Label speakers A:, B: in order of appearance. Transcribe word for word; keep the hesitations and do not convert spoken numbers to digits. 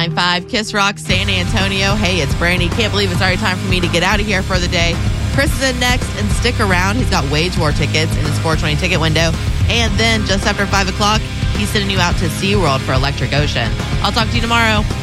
A: nine five Kiss Rock, San Antonio. Hey, it's Brandy. Can't believe it's already time for me to get out of here for the day. Chris is in next, and stick around. He's got Wage War tickets in his four twenty ticket window. And then just after five o'clock, he's sending you out to SeaWorld for Electric Ocean. I'll talk to you tomorrow.